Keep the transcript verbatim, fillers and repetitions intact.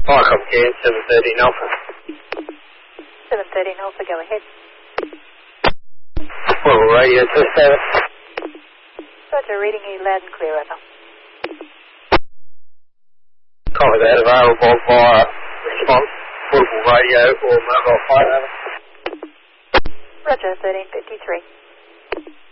Fire Comcare, seven thirteen Alpha. seven thirteen Alpha, go ahead. Well, radio to seven. Roger, reading you loud and clear, over. Copy that, available via response, portable radio or mobile phone, over. Roger, thirteen fifty-three.